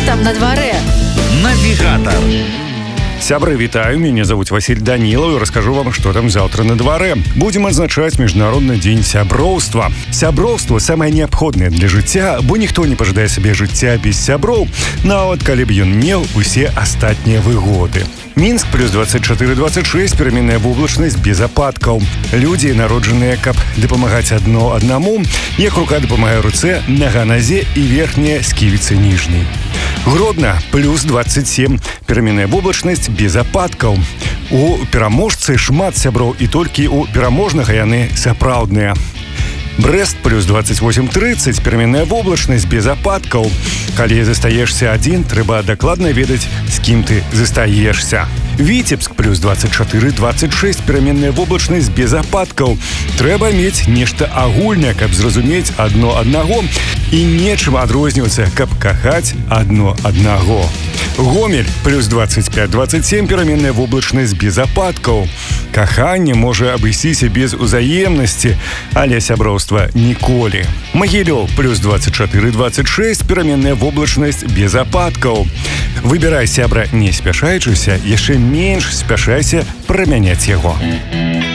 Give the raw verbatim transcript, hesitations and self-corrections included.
там на дворе? Навигатор. Сябры, вітаю, меня зовут Василь Данилов и расскажу вам, что там завтра на дворе. Будем отзначать Международный день сяброўства. Сяброўство самое необходное для жыцця, бо ніхто не пажадае сабе жыцця без сяброў, нават калі б ён меў усе астатнія выгоды. Мінск плюс двадцать четыре двадцать шесть, пераменная воблачнасць без ападкаў. Людзі, народжаныя, каб дапамагаць адно аднаму, як рука дапамагае руцэ, нага назе і верхняя сківіцы ніжняй. Гродно плюс двадцать семь, пераменная воблачнасць без ападкаў. У пераможцы шмат сяброў і толькі у пераможнага яны сапраўдныя. Брест плюс двадцать восемь тридцать, пераменная воблачнасць без ападкаў. Калі застаешься адзін, трэба дакладна ведаць, з кім ты застаешься. Витебск плюс двадцать четыре двадцать шесть, пераменная воблачнасць без ападкаў. Трэба мець нешта агульнае, каб зразумець адно аднаго і нечым адрознівацца, каб кахаць адно аднаго. Гомель плюс двадцать пять двадцать семь, пераменная воблачнасць без ападкаў. Каханне можа абысціся без узаемнасці, але сяброўства ніколі. Магілёў плюс двадцать четыре двадцать шесть, пераменная воблачнасць без ападкаў. Выбірай сябра не спяшаючыся, яшчэ менш спяшайся прамяняць яго.